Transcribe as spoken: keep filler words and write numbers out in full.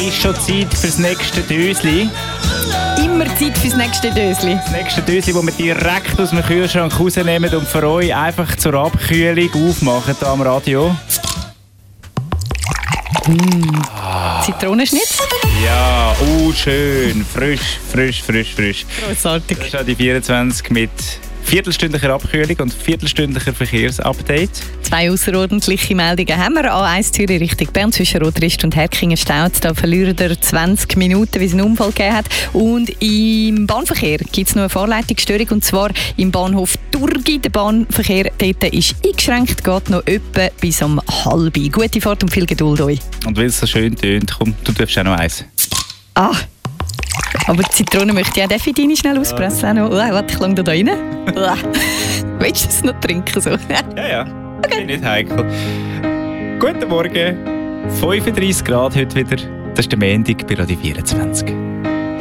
ist schon Zeit fürs nächste Dösli. Immer Zeit fürs nächste Dösli. Das nächste Dösli, das wir direkt aus dem Kühlschrank rausnehmen und für euch einfach zur Abkühlung aufmachen hier am Radio. Mm. Zitronenschnitz? Ja, oh schön. Frisch, frisch, frisch, frisch. Grossartig. Das ist auch die vierundzwanzig mit viertelstündiger Abkühlung und viertelstündiger Verkehrsupdate. Zwei außerordentliche Meldungen haben wir. A eins Zürich Richtung Bern zwischen Rotrist und Herkingen staut. Da verlieren wir zwanzig Minuten, wie es einen Unfall gegeben hat. Und im Bahnverkehr gibt es noch eine Fahrleitungsstörung, und zwar im Bahnhof Durgi. Der Bahnverkehr dort ist eingeschränkt, geht noch etwa bis um halb. Gute Fahrt und viel Geduld euch. Und weil es so schön tönt, komm, du darfst auch noch eins. Ah, aber die Zitrone möchte ich auch. Darf ich deine schnell auspressen? Oh, warte, ich lange da rein. Willst du es noch trinken? So? Ja, ja. Okay. Nicht heikel. Guten Morgen. fünfunddreissig Grad heute wieder. Das ist der Montag bei Radio vierundzwanzig.